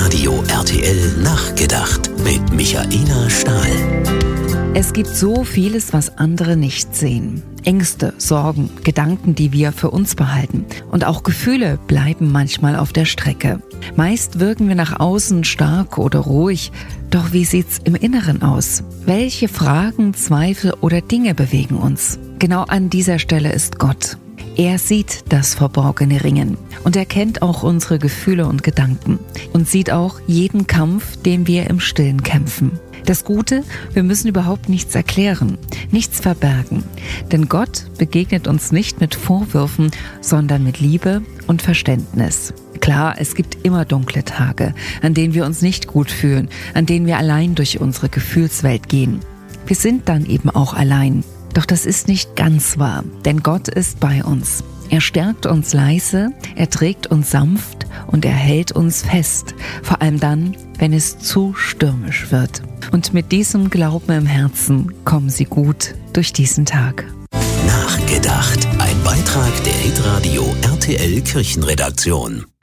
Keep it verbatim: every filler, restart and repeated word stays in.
Hitradio R T L Nachgedacht mit Michaela Stahl. Es gibt so vieles, was andere nicht sehen. Ängste, Sorgen, Gedanken, die wir für uns behalten. Und auch Gefühle bleiben manchmal auf der Strecke. Meist wirken wir nach außen stark oder ruhig. Doch wie sieht's im Inneren aus? Welche Fragen, Zweifel oder Dinge bewegen uns? Genau an dieser Stelle ist Gott. Er sieht das verborgene Ringen und er kennt auch unsere Gefühle und Gedanken und sieht auch jeden Kampf, den wir im Stillen kämpfen. Das Gute, wir müssen überhaupt nichts erklären, nichts verbergen, denn Gott begegnet uns nicht mit Vorwürfen, sondern mit Liebe und Verständnis. Klar, es gibt immer dunkle Tage, an denen wir uns nicht gut fühlen, an denen wir allein durch unsere Gefühlswelt gehen. Wir sind dann eben auch allein. Doch das ist nicht ganz wahr, denn Gott ist bei uns. Er stärkt uns leise, er trägt uns sanft und er hält uns fest, vor allem dann, wenn es zu stürmisch wird. Und mit diesem Glauben im Herzen kommen Sie gut durch diesen Tag. Nachgedacht, ein Beitrag der Hitradio R T L Kirchenredaktion.